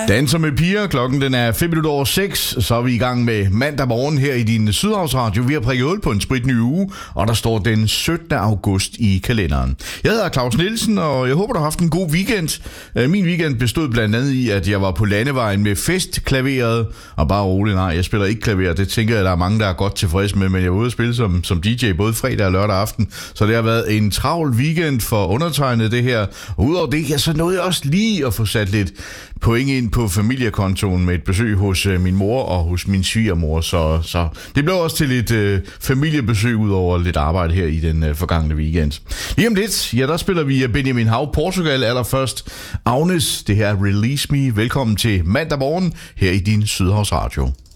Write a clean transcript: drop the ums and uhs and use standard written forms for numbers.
Danser med piger. Klokken den er 6:05. Så er vi i gang med mandag morgen her i din Sydhavsradio. Vi har prikket hul på en spritny uge, og der står den 17. august i kalenderen. Jeg hedder Claus Nielsen, og jeg håber, du har haft en god weekend. Min weekend bestod blandt andet i, at jeg var på landevejen med festklaveret. Og bare roligt, nej, jeg spiller ikke klaver. Det tænker jeg, der er mange, der er godt tilfreds med. Men jeg var ude at spille som DJ både fredag og lørdag aften. Så det har været en travl weekend for undertegnet det her. Og udover det, så nåede jeg også lige at få sat lidt point ind på familiekontoen med et besøg hos min mor og hos min svigermor. Så det blev også til et familiebesøg ud over lidt arbejde her i den forgangne weekend. Lige om lidt, ja, der spiller vi Benjamin Hav, Portugal. Allerførst Agnes, det her Release Me. Velkommen til mandag morgen her i din Sydhavsradio.